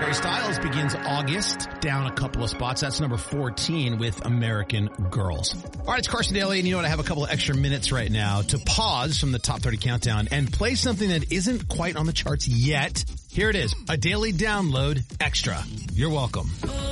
Harry Styles begins August, down a couple of spots. That's number 14 with American Girls. All right, it's Carson Daly, and you know what? I have a couple of extra minutes right now to pause from the Top 30 Countdown and play something that isn't quite on the charts yet. Here it is, a daily download extra. You're welcome.